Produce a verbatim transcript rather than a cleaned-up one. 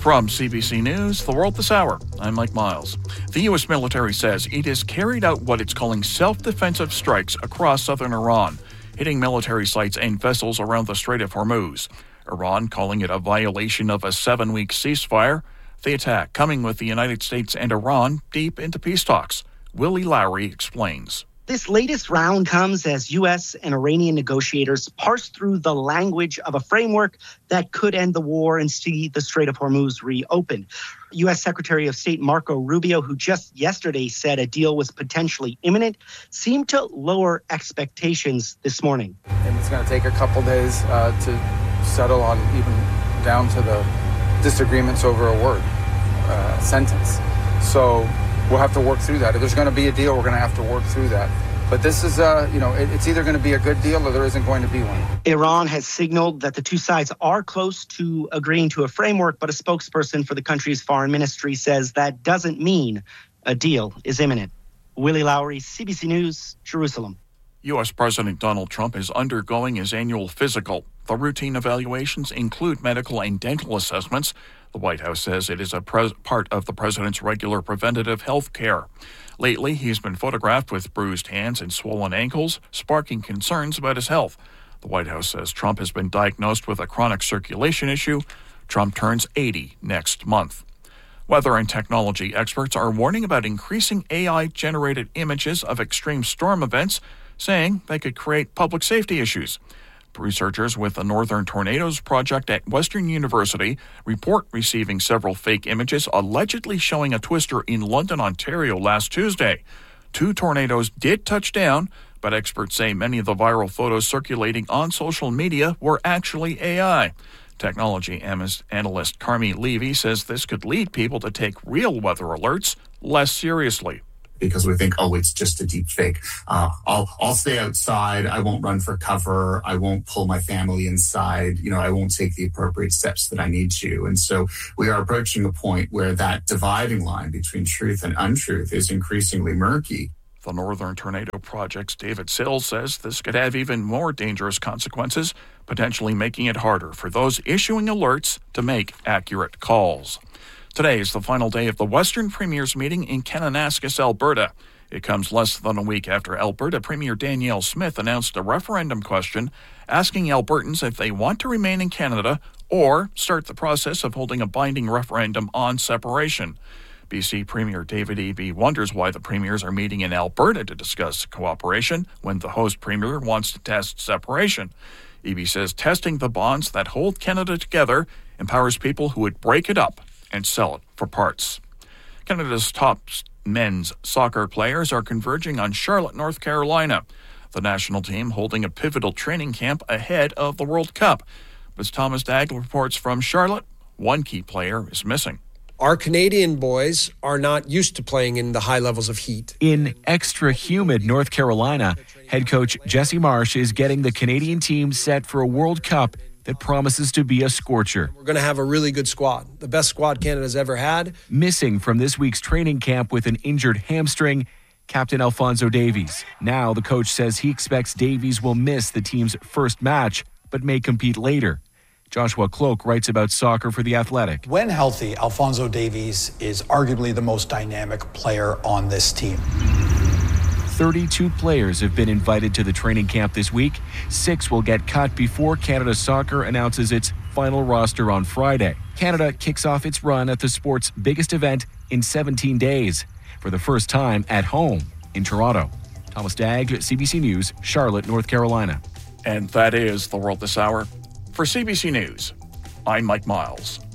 From C B C News, The World This Hour, I'm Mike Miles. The U S military says it has carried out what it's calling self-defensive strikes across southern Iran, hitting military sites and vessels around the Strait of Hormuz. Iran calling it a violation of a seven-week ceasefire. The attack coming with the United States and Iran deep into peace talks. Willie Lowry explains. This latest round comes as U S and Iranian negotiators parse through the language of a framework that could end the war and see the Strait of Hormuz reopened. U S Secretary of State Marco Rubio, who just yesterday said a deal was potentially imminent, seemed to lower expectations this morning. And it's going to take a couple days uh, to settle on even down to the disagreements over a word, uh, sentence. So we'll have to work through that. If there's going to be a deal, we're going to have to work through that. But this is, uh, you know, it, it's either going to be a good deal or there isn't going to be one. Iran has signaled that the two sides are close to agreeing to a framework, but a spokesperson for the country's foreign ministry says that doesn't mean a deal is imminent. Willie Lowry, C B C News, Jerusalem. U S President Donald Trump is undergoing his annual physical. The routine evaluations include medical and dental assessments. The White House says it is a pres- part of the president's regular preventative health care. Lately, he's been photographed with bruised hands and swollen ankles, sparking concerns about his health. The White House says Trump has been diagnosed with a chronic circulation issue. Trump turns eighty next month. Weather and technology experts are warning about increasing A I-generated images of extreme storm events, saying they could create public safety issues. Researchers with the Northern Tornadoes Project at Western University report receiving several fake images allegedly showing a twister in London, Ontario last Tuesday. Two tornadoes did touch down, but experts say many of the viral photos circulating on social media were actually A I. Technology analyst Carmi Levy says this could lead people to take real weather alerts less seriously. Because we think, oh, it's just a deep fake. Uh, I'll I'll stay outside. I won't run for cover. I won't pull my family inside. You know, I won't take the appropriate steps that I need to. And so we are approaching a point where that dividing line between truth and untruth is increasingly murky. The Northern Tornado Project's David Sills says this could have even more dangerous consequences, potentially making it harder for those issuing alerts to make accurate calls. Today is the final day of the Western Premiers meeting in Kananaskis, Alberta. It comes less than a week after Alberta Premier Danielle Smith announced a referendum question asking Albertans if they want to remain in Canada or start the process of holding a binding referendum on separation. B C Premier David Eby wonders why the premiers are meeting in Alberta to discuss cooperation when the host premier wants to test separation. Eby says testing the bonds that hold Canada together empowers people who would break it up and sell it for parts. Canada's top men's soccer players are converging on Charlotte, North Carolina. The national team holding a pivotal training camp ahead of the World Cup. As Thomas Dagg reports from Charlotte, one key player is missing. Our Canadian boys are not used to playing in the high levels of heat. In extra humid North Carolina, head coach Jesse Marsh is getting the Canadian team set for a World Cup that promises to be a scorcher. We're going to have a really good squad, the best squad Canada's ever had. Missing from this week's training camp with an injured hamstring, Captain Alphonso Davies. Now the coach says he expects Davies will miss the team's first match, but may compete later. Joshua Cloak writes about soccer for The Athletic. When healthy, Alphonso Davies is arguably the most dynamic player on this team. thirty-two players have been invited to the training camp this week. Six will get cut before Canada Soccer announces its final roster on Friday. Canada kicks off its run at the sport's biggest event in seventeen days, for the first time at home in Toronto. Thomas Dagg, C B C News, Charlotte, North Carolina. And that is The World This Hour. For C B C News, I'm Mike Miles.